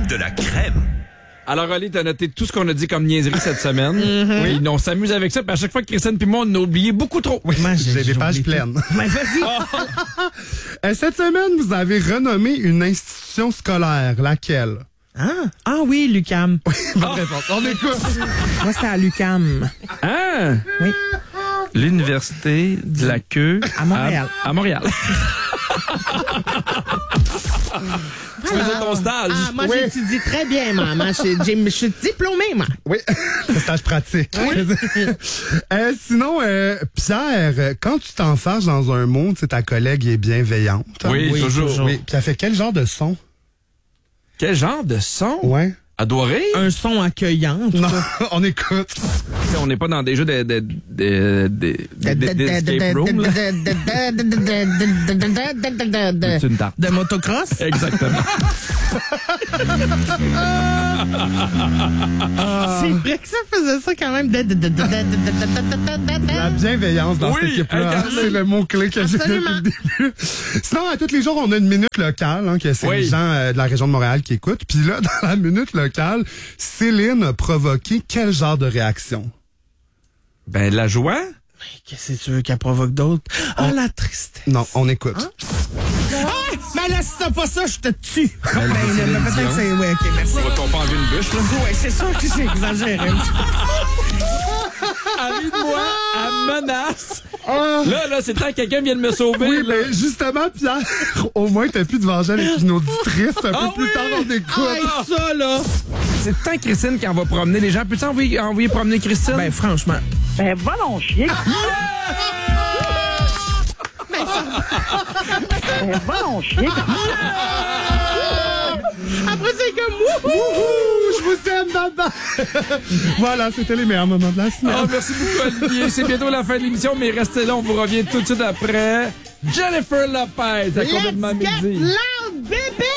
de la crème. Alors, Ali, t'as noté tout ce qu'on a dit comme niaiserie cette semaine. Oui. On s'amuse avec ça, puis à chaque fois que Christine puis moi, on a oublié beaucoup trop. Oui, j'ai des pages pleines. Mais vas-y. Cette semaine, vous avez renommé une institution scolaire. Laquelle? Ah oui, l'UQAM. Bonne réponse. On écoute. Moi, c'était à l'UQAM. Ah! Oui. L'université de la queue À Montréal. À Montréal. Tu faisais ton stage. Moi, j'étudie très bien, maman. Je suis diplômée, moi. Oui, le stage pratique. Sinon, Pierre, quand tu t'enfarges dans un mot, tu sais, ta collègue est bienveillante. Oui, toujours. Oui, puis elle fait quel genre de son? Quel genre de son? Ouais. Elle doit rire? Un son accueillant. Non, on écoute. On n'est pas dans des jeux escape room, là. C'est une tarte. De motocross? Exactement. C'est vrai que ça faisait ça quand même. La bienveillance dans cette équipe-là, c'est le mot-clé que j'ai fait depuis le début. Sinon, à tous les jours, on a une minute locale, que c'est les gens de la région de Montréal qui écoutent. Puis là, dans la minute locale, Céline a provoqué quel genre de réaction? Ben, la joie. Qu'est-ce que tu veux qu'elle provoque d'autre? La tristesse. Non, on écoute. Mais là, si t'as pas ça, je te tue. Peut-être que c'est... Ouais, OK, merci. On va tomber en une bûche, là. Ouais, c'est sûr que j'ai exagéré. Arrive-moi, elle menace. Là, c'est le temps que quelqu'un vienne me sauver. Oui, mais justement, Pierre, au moins, t'as pu te venger avec une auditrice un peu plus tard, on écoute. Ça, là. C'est le temps, Christine, qu'on va promener les gens. Peux-tu envoyer promener Christine? Ben, franchement. Ben, va donc chier. Ben, va donc chier. Après, c'est comme Je vous aime, maman. Voilà, c'était les meilleurs moments de la semaine. Merci beaucoup, Olivier. C'est bientôt la fin de l'émission, mais restez là, on vous revient tout de suite après. Jennifer Lopez, à complètement midi. Loud, baby!